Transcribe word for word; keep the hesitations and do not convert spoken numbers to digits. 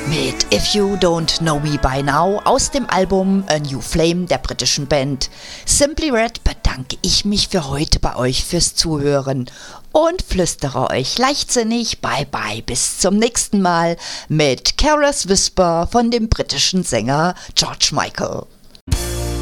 mit If You Don't Know Me By Now aus dem Album A New Flame der britischen Band Simply Red bedanke ich mich für heute bei euch fürs Zuhören und flüstere euch leichtsinnig bye bye bis zum nächsten Mal mit Careless Whisper von dem britischen Sänger George Michael.